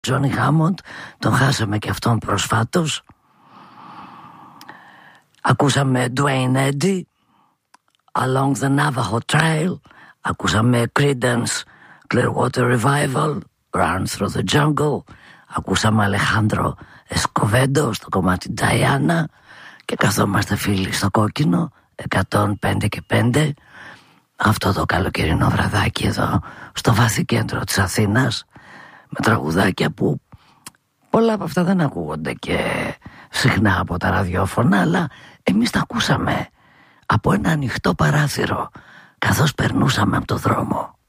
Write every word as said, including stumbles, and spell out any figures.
Τζόνι Χάμοντ, τον χάσαμε και αυτόν προσφάτως. Ακούσαμε Dwayne Eddy, Along the Navajo Trail. Ακούσαμε Creedence, Clearwater Revival, Run Through the Jungle. Ακούσαμε Αλεχάνδρο Εσκοβέντο στο κομμάτι Diana. Και καθόμαστε φίλοι στο κόκκινο εκατόν πέντε και πέντε, αυτό το καλοκαιρινό βραδάκι εδώ στο βαθύ κέντρο της Αθήνας, με τραγουδάκια που πολλά από αυτά δεν ακούγονται και συχνά από τα ραδιόφωνα, αλλά εμείς τα ακούσαμε από ένα ανοιχτό παράθυρο καθώς περνούσαμε από το δρόμο.